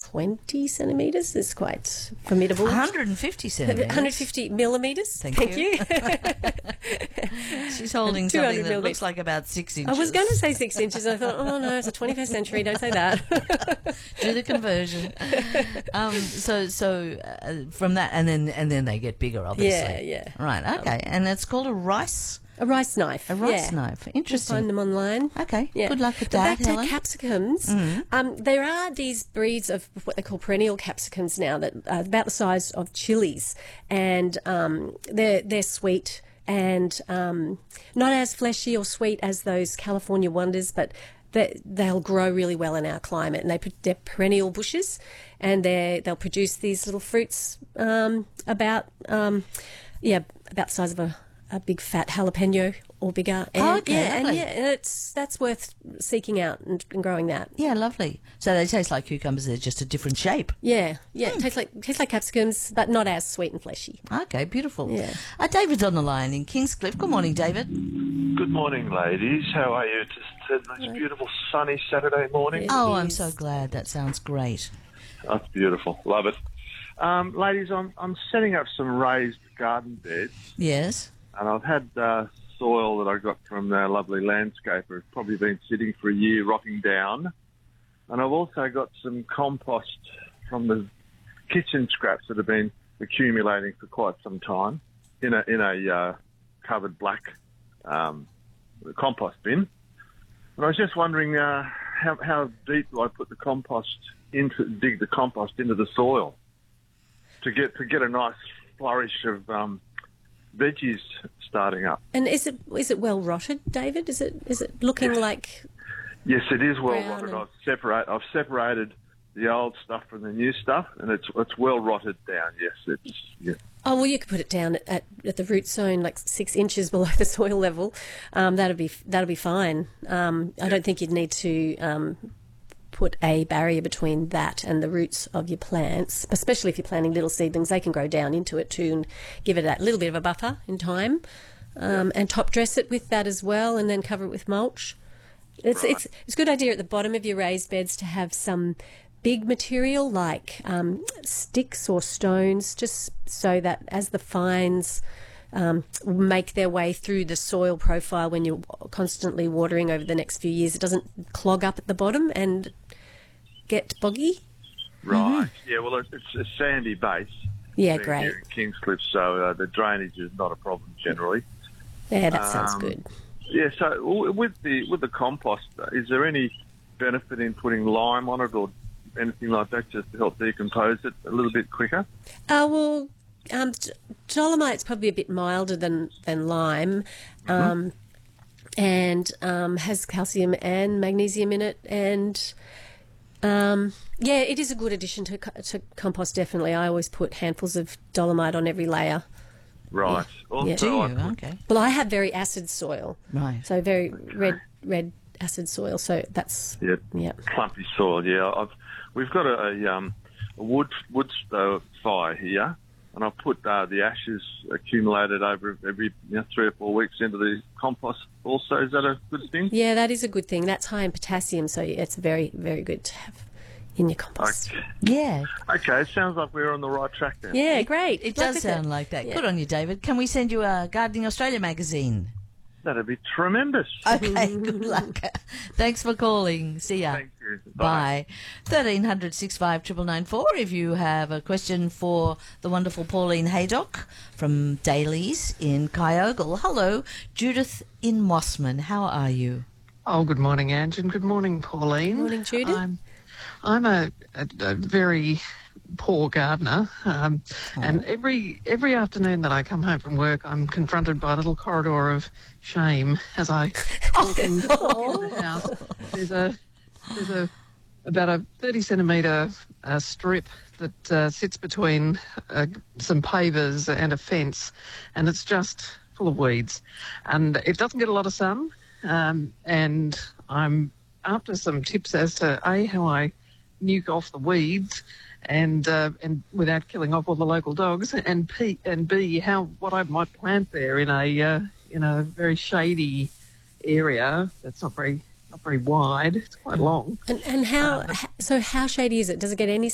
120 centimetres. It's quite formidable. 150 centimetres. 150 millimetres. Thank you. She's holding something that looks like about 6 inches. I was going to say 6 inches. I thought, oh no, it's the 21st century. Don't say that. Do the conversion. So from that, and then they get bigger, obviously. Yeah. Right. Okay. And it's called a rice. A rice knife. A rice knife. Interesting. You'll find them online. Okay. Yeah. Good luck with But that, back Helen. to capsicums. There are these breeds of what they call perennial capsicums now that are about the size of chilies, and they're sweet and not as fleshy or sweet as those California Wonders, but they'll grow really well in our climate, and they're perennial bushes, and they'll produce these little fruits about the size of a big fat jalapeno or bigger. And, that's worth seeking out and growing that. Yeah, lovely. So they taste like cucumbers, they're just a different shape. Yeah. It tastes like capsicums, but not as sweet and fleshy. Okay, beautiful. Yeah. David's on the line in Kingscliff. Good morning, David. Good morning, ladies. How are you? Just a nice, beautiful, sunny Saturday morning. Oh, I'm so glad. That sounds great. That's beautiful. Love it. Ladies, I'm setting up some raised garden beds. Yes. And I've had soil that I got from our lovely landscaper. It's probably been sitting for a year, rotting down. And I've also got some compost from the kitchen scraps that have been accumulating for quite some time in a covered black compost bin. And I was just wondering how deep do I put the compost dig the compost into the soil to get a nice flourish of veggies starting up. And is it well rotted, David? Is it looking like? Yes, it is well brown rotted. and- I've separated the old stuff from the new stuff, and it's well rotted down. Yes, Oh well, you could put it down at the root zone, like 6 inches below the soil level. That'll be fine. I don't think you'd need to put a barrier between that and the roots of your plants, especially if you're planting little seedlings. They can grow down into it too and give it that little bit of a buffer in time, and top dress it with that as well, and then cover it with mulch. It's a good idea at the bottom of your raised beds to have some big material like sticks or stones, just so that as the fines make their way through the soil profile when you're constantly watering over the next few years, it doesn't clog up at the bottom and get boggy. Right. Yeah. Well, it's a sandy base. Yeah, being great. Here in Kingscliff, so the drainage is not a problem generally. Yeah, that sounds good. Yeah. So with the compost, is there any benefit in putting lime on it or anything like that, just to help decompose it a little bit quicker? Dolomite's probably a bit milder than lime, and has calcium and magnesium in it, and it is a good addition to compost. Definitely, I always put handfuls of dolomite on every layer. Right. Yeah. Also, Do you? I put- Okay. Well, I have very acid soil, Right. so very red acid soil. So that's clumpy soil. Yeah, we've got a wood stove fire here, and I put the ashes accumulated over every 3 or 4 weeks into the compost. Also, is that a good thing? Yeah, that is a good thing. That's high in potassium, so it's very, very good to have in your compost. Okay. Yeah. Okay, it sounds like we're on the right track then. Yeah, great. It Luck does with sound like that. Yeah. Good on you, David. Can we send you a Gardening Australia magazine? That'd be tremendous. Okay, good luck. Thanks for calling. See ya. Thank you. Bye. 1300 65 994 if you have a question for the wonderful Pauline Haydock from Daly's in Kyogle. Hello, Judith in Mossman. How are you? Oh, good morning, Ange, and good morning, Pauline. Good morning, Judith. I'm a very poor gardener, and every afternoon that I come home from work, I'm confronted by a little corridor of shame as I walk into the house. There's about a 30 centimetre strip that sits between some pavers and a fence, and it's just full of weeds, and it doesn't get a lot of sun, and I'm after some tips as to how I nuke off the weeds and without killing off all the local dogs, and B, what I might plant there in a very shady area that's not very wide. It's quite long. And how shady is it? Does it get any